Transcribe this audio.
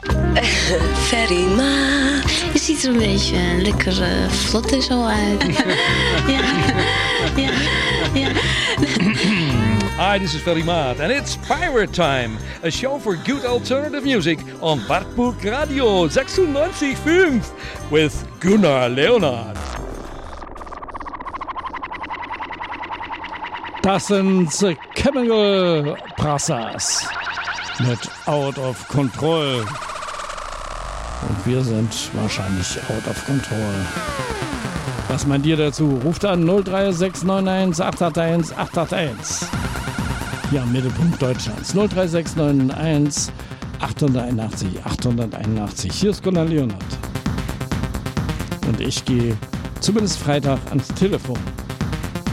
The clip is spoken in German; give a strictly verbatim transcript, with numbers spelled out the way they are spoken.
Ferry Ma. Je ziet er een beetje lekker uh, vlot en zo uit. ja, ja, ja. Hi, this is Ferry Maat, and it's Pirate Time, a show for good alternative music on Wartburg Radio sechsundneunzig Komma fünf with Gunnar Leonard. Das sind The Chemical Brothers mit Out of Control. Und wir sind wahrscheinlich out of control. Was meint ihr dazu? Ruft an null drei sechs neun eins acht acht eins acht acht eins. Hier am Mittelpunkt Deutschlands. null drei sechs neun eins acht eins acht eins acht. Hier ist Gunnar Leonard. Und ich gehe zumindest Freitag ans Telefon.